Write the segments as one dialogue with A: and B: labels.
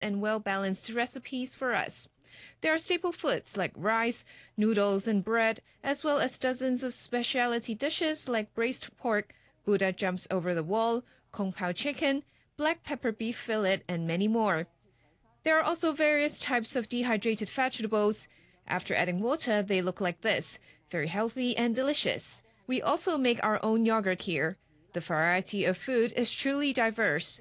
A: and well-balanced recipes for us. There are staple foods like rice, noodles, and bread, as well as dozens of specialty dishes like braised pork, Buddha jumps over the wall, Kung Pao chicken, black pepper beef fillet, and many more. There are also various types of dehydrated vegetables. After adding water, they look like this, very healthy and delicious. We also make our own yogurt here. The variety of food is truly diverse.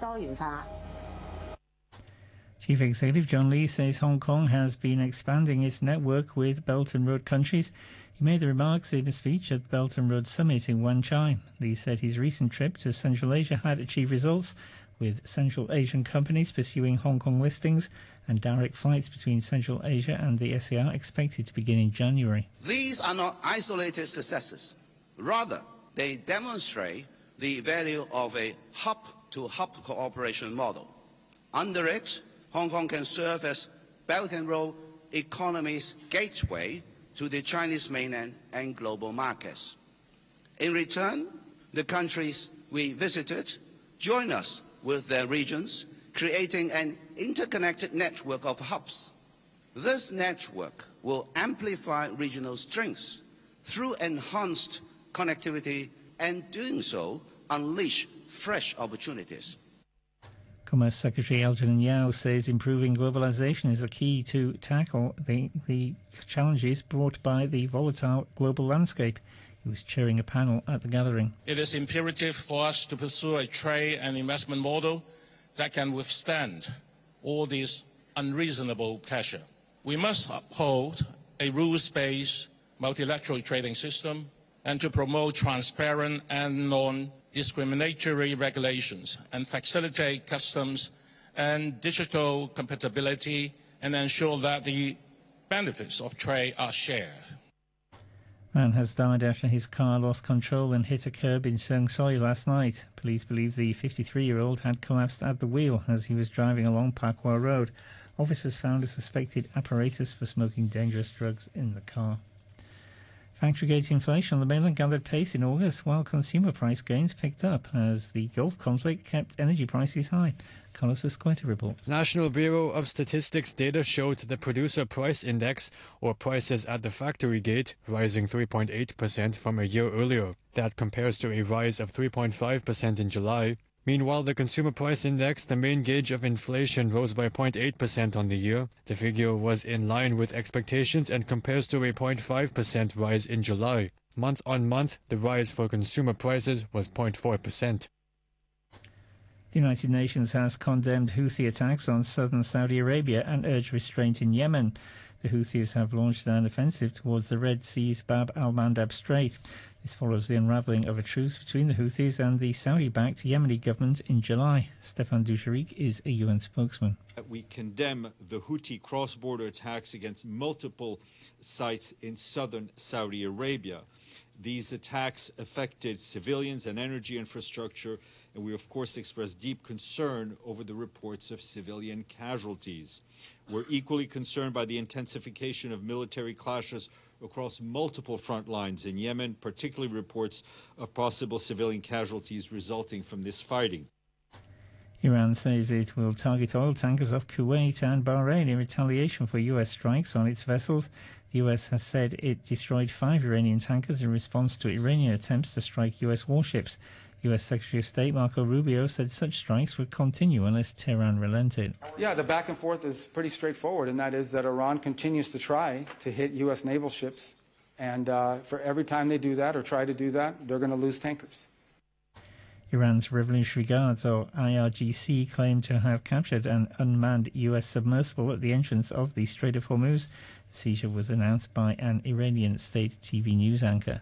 B: Chief Executive John Lee says Hong Kong has been expanding its network with Belt and Road countries. He made the remarks in a speech at the Belt and Road Summit in Wan Chai. Lee said his recent trip to Central Asia had achieved results, with Central Asian companies pursuing Hong Kong listings and direct flights between Central Asia and the SAR expected to begin in January.
C: These are not isolated successes. Rather, they demonstrate the value of a hub-to-hub cooperation model. Under it, Hong Kong can serve as Belt and Road economy's gateway to the Chinese mainland and global markets. In return, the countries we visited join us with their regions, creating an interconnected network of hubs. This network will amplify regional strengths through enhanced connectivity, and doing so, unleash fresh opportunities.
B: Commerce Secretary Algernon Yao says improving globalization is the key to tackle the challenges brought by the volatile global landscape. He was chairing a panel at the gathering.
D: It is imperative for us to pursue a trade and investment model that can withstand all this unreasonable pressure. We must uphold a rules-based multilateral trading system and to promote transparent and non-discriminatory regulations and facilitate customs and digital compatibility and ensure that the benefits of trade are shared.
B: Man has died after his car lost control and hit a curb in Seung Soi last night. Police believe the 53-year-old had collapsed at the wheel as he was driving along Pak Hua Road. Officers found a suspected apparatus for smoking dangerous drugs in the car. Factory gate inflation on the mainland gathered pace in August, while consumer price gains picked up as the Gulf conflict kept energy prices high. Carlos Escueta reports.
E: National Bureau of Statistics data showed the producer price index, or prices at the factory gate, rising 3.8% from a year earlier. That compares to a rise of 3.5% in July. Meanwhile, the consumer price index, the main gauge of inflation, rose by 0.8% on the year. The figure was in line with expectations and compares to a 0.5% rise in July. Month on month, the rise for consumer prices was 0.4%.
B: The United Nations has condemned Houthi attacks on southern Saudi Arabia and urged restraint in Yemen. The Houthis have launched an offensive towards the Red Sea's Bab al-Mandab Strait. This follows the unravelling of a truce between the Houthis and the Saudi-backed Yemeni government in July. Stefan Dujarric is a UN spokesman.
F: We condemn the Houthi cross-border attacks against multiple sites in southern Saudi Arabia. These attacks affected civilians and energy infrastructure, and we, of course, express deep concern over the reports of civilian casualties. We're equally concerned by the intensification of military clashes across multiple front lines in Yemen, particularly reports of possible civilian casualties resulting from this fighting.
B: Iran says it will target oil tankers off Kuwait and Bahrain in retaliation for U.S. strikes on its vessels. The U.S. has said it destroyed 5 Iranian tankers in response to Iranian attempts to strike U.S. warships. U.S. Secretary of State Marco Rubio said such strikes would continue unless Tehran relented.
G: Yeah, the back and forth is pretty straightforward, and that is that Iran continues to try to hit U.S. naval ships. And for every time they do that or try to do that, they're going to lose tankers.
B: Iran's Revolutionary Guards, or IRGC, claimed to have captured an unmanned U.S. submersible at the entrance of the Strait of Hormuz. The seizure was announced by an Iranian state TV news anchor.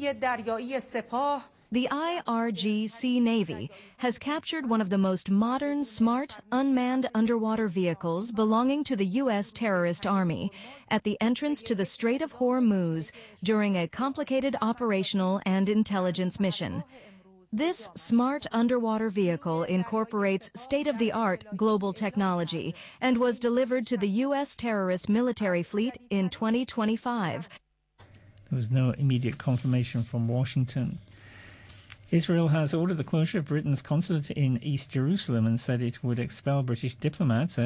H: The IRGC Navy has captured one of the most modern, smart, unmanned underwater vehicles belonging to the U.S. terrorist army at the entrance to the Strait of Hormuz during a complicated operational and intelligence mission. This smart underwater vehicle incorporates state-of-the-art global technology and was delivered to the U.S. terrorist military fleet in 2025.
B: There was no immediate confirmation from Washington. Israel has ordered the closure of Britain's consulate in East Jerusalem and said it would expel British diplomats